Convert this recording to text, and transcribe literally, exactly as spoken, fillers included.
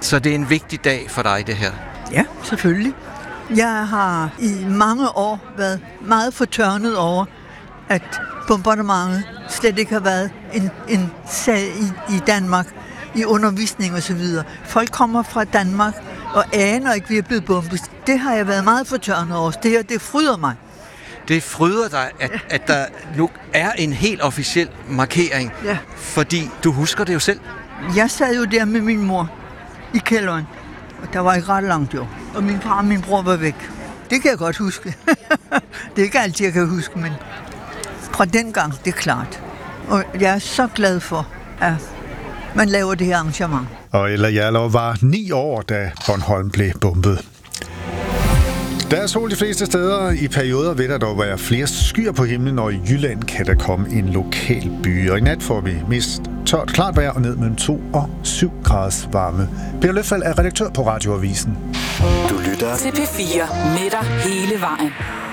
Så det er en vigtig dag for dig, det her? Ja, selvfølgelig. Jeg har i mange år været meget fortørnet over, at bombardementet slet ikke har været en, en sag i, i Danmark, i undervisning og så videre. Folk kommer fra Danmark og aner ikke, at vi er blevet bombet. Det har jeg været meget fortørnet over. Det her, det fryder mig. Det fryder dig, at, at der nu er en helt officiel markering, ja. Fordi du husker det jo selv. Jeg sad jo der med min mor i kælderen, og der var ikke ret langt jo. Og min far og min bror var væk. Det kan jeg godt huske. Det er ikke altid, jeg kan huske, men fra den gang, det er klart. Og jeg er så glad for, at man laver det her arrangement. Og Ella Hjerlov var ni år, da Bornholm blev bombet. Der er sol de fleste steder. I perioder vil der dog være flere skyer på himlen, og i Jylland kan der komme en lokal by. Og i nat får vi mest tørt klart vejr og ned mellem to og syv graders varme. Peter Løfald er redaktør på Radioavisen. Du lytter til P fire med dig hele vejen.